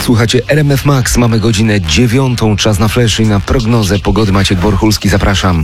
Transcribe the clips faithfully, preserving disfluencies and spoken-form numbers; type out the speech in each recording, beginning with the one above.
Słuchacie R M F Max, mamy godzinę dziewiątą, czas na flash i na prognozę pogody. Maciek Borchulski, zapraszam.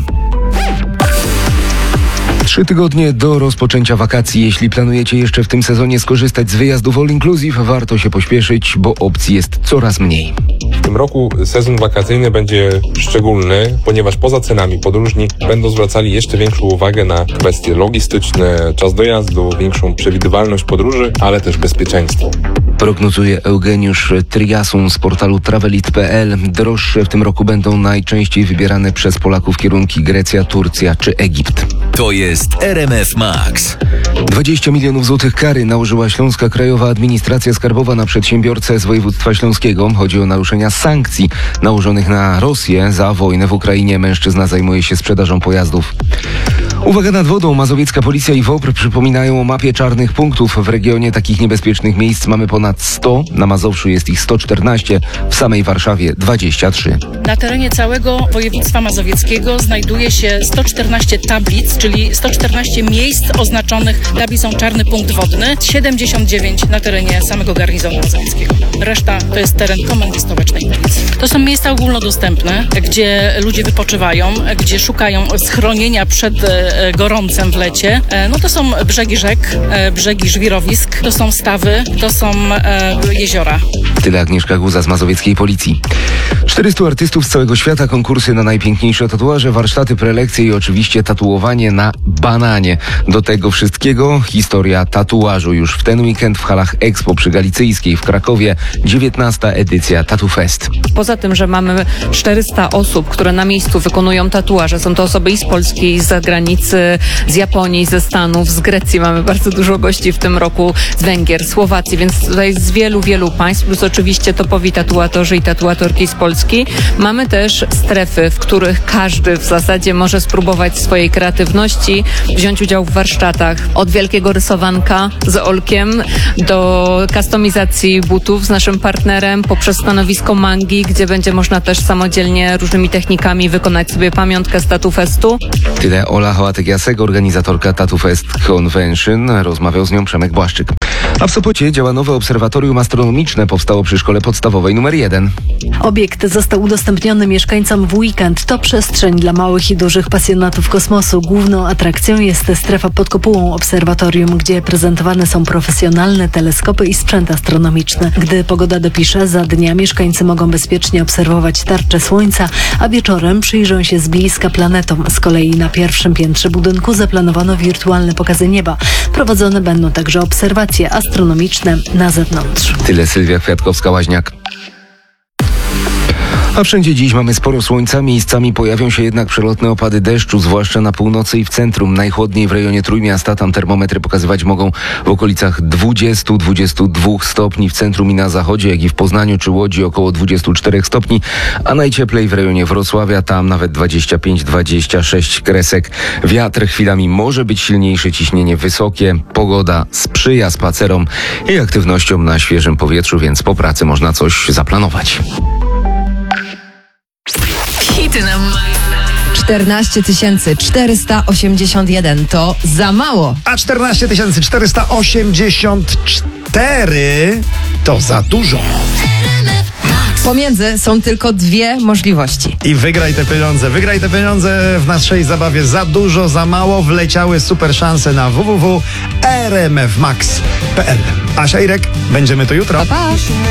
Trzy tygodnie do rozpoczęcia wakacji. Jeśli planujecie jeszcze w tym sezonie skorzystać z wyjazdów all inclusive, warto się pośpieszyć, bo opcji jest coraz mniej. W tym roku sezon wakacyjny będzie szczególny, ponieważ poza cenami podróżni będą zwracali jeszcze większą uwagę na kwestie logistyczne, czas dojazdu, większą przewidywalność podróży, ale też bezpieczeństwo. Prognozuje Eugeniusz Triasun z portalu travelit kropka p l. Droższe w tym roku będą najczęściej wybierane przez Polaków kierunki Grecja, Turcja czy Egipt. To jest R M F Max. dwadzieścia milionów złotych kary nałożyła Śląska Krajowa Administracja Skarbowa na przedsiębiorcę z województwa śląskiego. Chodzi o naruszenia sankcji nałożonych na Rosję za wojnę w Ukrainie. Mężczyzna zajmuje się sprzedażą pojazdów. Uwaga, nad wodą. Mazowiecka policja i W O P R przypominają o mapie czarnych punktów. W regionie takich niebezpiecznych miejsc mamy ponad sto. Na Mazowszu jest ich sto czternaście, w samej Warszawie dwadzieścia trzy. Na terenie całego województwa mazowieckiego znajduje się sto czternaście tablic, czyli sto czternaście miejsc oznaczonych tablicą czarny punkt wodny, siedemdziesiąt dziewięć na terenie samego garnizonu mazowieckiego. Reszta to jest teren komendy stołecznej policji. To są miejsca ogólnodostępne, gdzie ludzie wypoczywają, gdzie szukają schronienia przed gorącem w lecie. No to są brzegi rzek, brzegi żwirowisk, to są stawy, to są e, jeziora. Tyle Agnieszka Guza z mazowieckiej policji. czterystu artystów z całego świata, konkursy na najpiękniejsze tatuaże, warsztaty, prelekcje i oczywiście tatuowanie na bananie. Do tego wszystkiego historia tatuażu. Już w ten weekend w halach Expo przy Galicyjskiej w Krakowie dziewiętnasta edycja Tattoo Fest. Poza tym, że mamy czterysta osób, które na miejscu wykonują tatuaże, są to osoby i z Polski, i z zagranicy, z Japonii, ze Stanów, z Grecji. Mamy bardzo dużo gości w tym roku, z Węgier, Słowacji, więc tutaj z wielu, wielu państw, plus oczywiście topowi tatuatorzy i tatuatorki z Polski. Mamy też strefy, w których każdy w zasadzie może spróbować swojej kreatywności, wziąć udział w warsztatach. Od wielkiego rysowanka z Olkiem do kustomizacji butów z naszym partnerem, poprzez stanowisko mangi, gdzie będzie można też samodzielnie różnymi technikami wykonać sobie pamiątkę z Tattoo Festu. Tyle Ola Hołatek-Jasek, organizatorka Tattoo Fest Convention. Rozmawiał z nią Przemek Błaszczyk. A w Sopocie działa nowe obserwatorium astronomiczne. Powstało przy szkole podstawowej numer jeden. Obiekt został udostępniony mieszkańcom w weekend. To przestrzeń dla małych i dużych pasjonatów kosmosu. Główną atrakcją jest strefa pod kopułą obserwatorium, gdzie prezentowane są profesjonalne teleskopy i sprzęt astronomiczny. Gdy pogoda dopisze, za dnia mieszkańcy mogą bezpiecznie obserwować tarczę Słońca, a wieczorem przyjrzą się z bliska planetom. Z kolei na pierwszym piętrze budynku zaplanowano wirtualne pokazy nieba. Prowadzone będą także obserwacje astronomiczne na zewnątrz. Tyle Sylwia Kwiatkowska-Łaźniak. A wszędzie dziś mamy sporo słońca, miejscami pojawią się jednak przelotne opady deszczu, zwłaszcza na północy i w centrum. Najchłodniej w rejonie Trójmiasta, tam termometry pokazywać mogą w okolicach dwudziestu do dwudziestu dwóch stopni, w centrum i na zachodzie, jak i w Poznaniu czy Łodzi około dwudziestu czterech stopni, a najcieplej w rejonie Wrocławia, tam nawet dwadzieścia pięć do dwudziestu sześciu kresek. Wiatr chwilami może być silniejszy, ciśnienie wysokie, pogoda sprzyja spacerom i aktywnościom na świeżym powietrzu, więc po pracy można coś zaplanować. Hity na czternaście tysięcy czterysta osiemdziesiąt jeden to za mało. A czternaście tysięcy czterysta osiemdziesiąt cztery to za dużo. Pomiędzy są tylko dwie możliwości. I wygraj te pieniądze. Wygraj te pieniądze w naszej zabawie Za dużo, za mało. Wleciały super szanse na w w w kropka r m f max kropka p l. Asia, Irek, będziemy tu jutro. Pa, pa.